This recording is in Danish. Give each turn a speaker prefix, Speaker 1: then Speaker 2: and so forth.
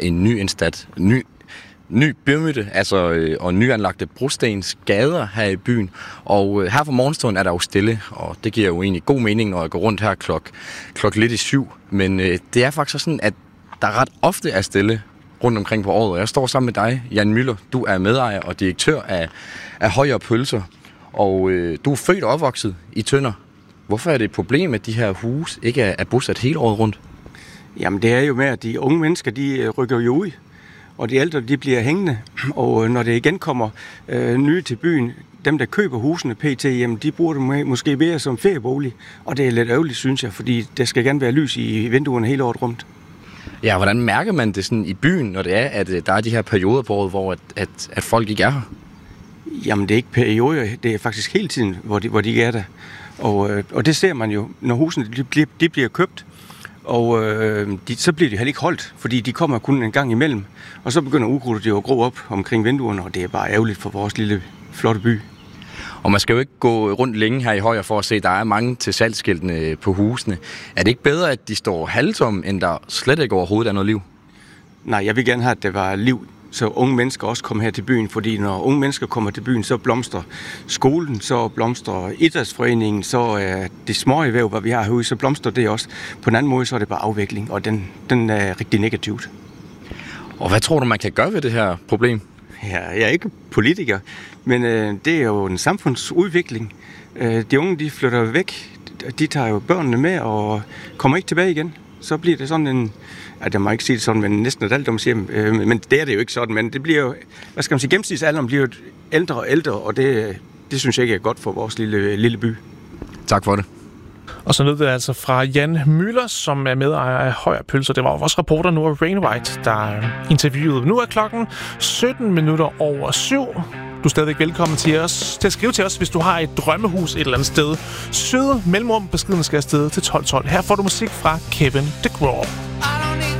Speaker 1: en ny bymidte, og nyanlagte brostens gader her i byen. Og her for morgenstunden er der jo stille, og det giver jo egentlig god mening, når jeg går rundt her klok lidt i 7. Men det er faktisk sådan, at der ret ofte er stille rundt omkring på året. Jeg står sammen med dig, Jan Müller. Du er medejer og direktør af Højer Pølser, og du er født og opvokset i Tønder. Hvorfor er det et problem, at de her huse ikke er bosat hele året rundt?
Speaker 2: Jamen det er jo med, at de unge mennesker, de rykker jo ud, og de ældre, de bliver hængende. Og når det igen kommer nye til byen, dem der køber husene pt, jamen, de bruger det måske mere som feriebolig. Og det er lidt ærgerligt, synes jeg, fordi der skal gerne være lys i vinduerne hele året rundt.
Speaker 1: Ja, hvordan mærker man det sådan i byen, når det er, at der er de her perioder på året, hvor at folk ikke er her?
Speaker 2: Jamen det er ikke perioder, det er faktisk hele tiden, hvor de ikke er der. Og det ser man jo, når husene de bliver købt. Og så bliver de heller ikke holdt, fordi de kommer kun en gang imellem. Og så begynder ukrudtet jo at gro op omkring vinduerne, og det er bare ærgerligt for vores lille, flotte by.
Speaker 1: Og man skal jo ikke gå rundt længe her i Højer for at se, at der er mange til salgsskiltene på husene. Er det ikke bedre, at de står halvtomme, end der slet ikke overhovedet er noget liv?
Speaker 2: Nej, jeg vil gerne have, at der var liv, så unge mennesker også kommer her til byen. Fordi når unge mennesker kommer til byen, så blomstrer skolen, så blomstrer idrætsforeningen, så er det små erhverv, hvad vi har herude, så blomstrer det også. På en anden måde, så er det bare afvikling, og den er rigtig negativt.
Speaker 1: Og hvad tror du, man kan gøre ved det her problem?
Speaker 2: Ja, jeg er ikke politiker, men det er jo en samfundsudvikling. De unge, de flytter væk, de tager jo børnene med og kommer ikke tilbage igen. Så bliver det sådan en, jeg må ikke sige det sådan, men næsten et alderdomshjem, men det er det jo ikke sådan, men det bliver jo, hvad skal man sige, gennemsnitsalderen bliver jo ældre og ældre, og det synes jeg ikke er godt for vores lille by.
Speaker 1: Tak for det.
Speaker 3: Og så lød det altså fra Jan Müller, som er medejer af Højer Pølser. Det var vores reporter Nora Rainwright, der interviewede. Nu er klokken 7:17. Du er stadigvæk velkommen til at skrive til os, hvis du har et drømmehus et eller andet sted. Søde mellemrum beskeden skal afsted til 12:12. Her får du musik fra Kevin DeGraw.